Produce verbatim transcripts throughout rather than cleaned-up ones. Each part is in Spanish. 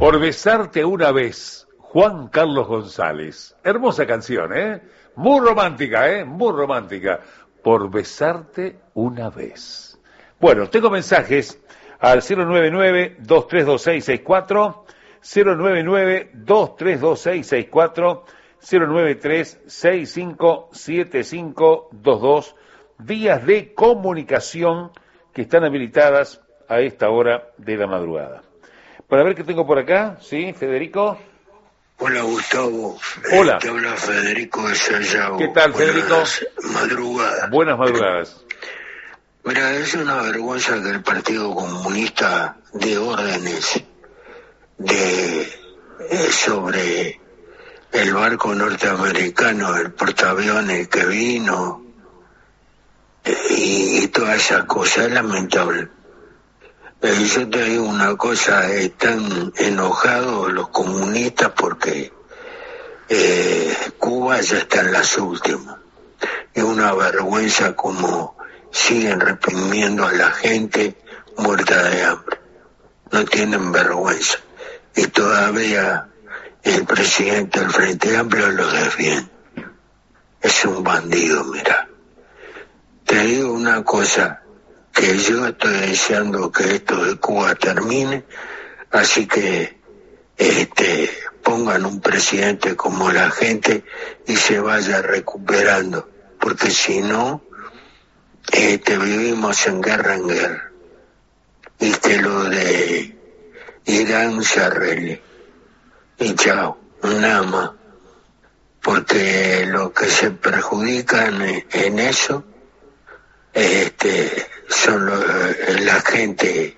Por besarte una vez, Juan Carlos González. Hermosa canción, ¿eh? Muy romántica, ¿eh? Muy romántica. Por besarte una vez. Bueno, tengo mensajes al cero nueve nueve, dos tres dos seis seis cuatro, cero nueve nueve, dos tres dos seis seis cuatro, cero nueve tres, seis cinco siete cinco dos dos, vías de comunicación que están habilitadas a esta hora de la madrugada. Para ver qué tengo por acá, ¿sí, Federico? Hola, Gustavo. Hola. Eh, te habla Federico de Sayago. ¿Qué tal, Federico? Buenas madrugadas. Buenas madrugadas. Mira, es una vergüenza que el Partido Comunista dé órdenes de eh, sobre el barco norteamericano, el portaaviones que vino eh, y, y todas esas cosas. Es lamentable. Eh, yo te digo una cosa, están enojados los comunistas porque eh, Cuba ya está en las últimas. Es una vergüenza como siguen reprimiendo a la gente muerta de hambre. No tienen vergüenza. Y todavía el presidente del Frente Amplio lo defiende. Es un bandido, mira. Te digo una cosa, que yo estoy deseando que esto de Cuba termine, así que este pongan un presidente como la gente y se vaya recuperando, porque si no, este vivimos en guerra en guerra, y que lo de Irán se arregle, y chao, nada más, porque lo que se perjudican en, en eso este son los, la gente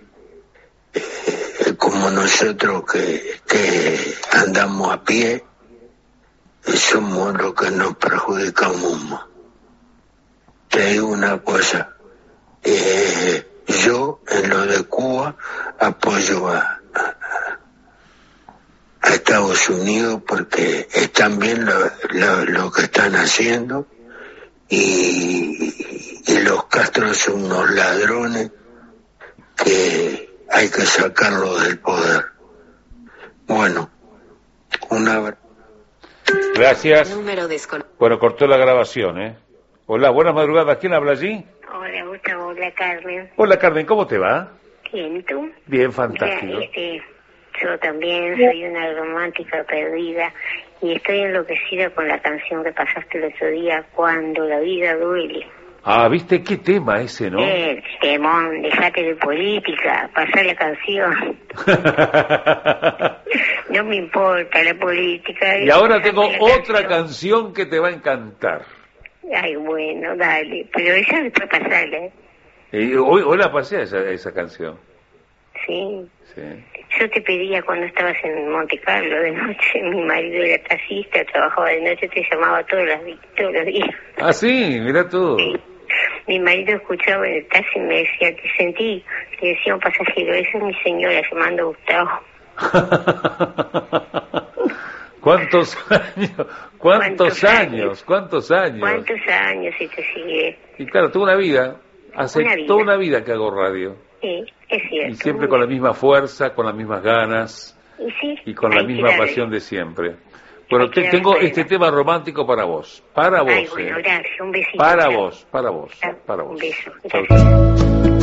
eh, como nosotros que, que andamos a pie, somos los que nos perjudicamos más. Te digo una cosa, eh, yo en lo de Cuba apoyo a, a, a Estados Unidos porque están bien lo, lo, lo que están haciendo, y, y los Castro son unos ladrones que hay que sacarlos del poder. Bueno, una... Gracias. Bueno, cortó la grabación, ¿eh? Hola, buenas madrugadas. ¿Quién habla allí? Hola, Gustavo. Hola, Carmen. Hola, Carmen. ¿Cómo te va? Bien, ¿y tú? Bien, fantástico. Ya, este, yo también soy una romántica perdida y estoy enloquecida con la canción que pasaste el otro día, Cuando la vida duele. Ah, ¿viste qué tema ese, no? Eh, temón, dejate de política, pasá la canción. No me importa la política. Y ahora tengo otra canción. canción que te va a encantar. Ay, bueno, dale, pero esa después pasarla, ¿eh? Eh, hoy, hoy la pasé esa, esa canción. Sí. Sí. Yo te pedía cuando estabas en Monte Carlo de noche, mi marido era taxista, trabajaba de noche, te llamaba todos los, todos los días. Ah, sí, mira tú. Sí. Mi marido escuchaba en el taxi y me decía, te sentí, le decía un pasajero, esa es mi señora llamando Gustavo. ¿Cuántos años? ¿Cuántos, ¿Cuántos años? años? ¿Cuántos años? ¿Cuántos años y te sigue? Y claro, toda una vida, hace Una vida. toda una vida que hago radio. Sí, es cierto. Y siempre con la misma fuerza, con las mismas ganas y, sí, y con la hay misma que darle. pasión de siempre. Bueno, te, que tengo darle. este tema romántico para vos, para vos. Ay, bueno, eh. gracias, un besito. Para Chao. vos, para vos, Chao. para Un vos. beso. Chau, Gracias. chau.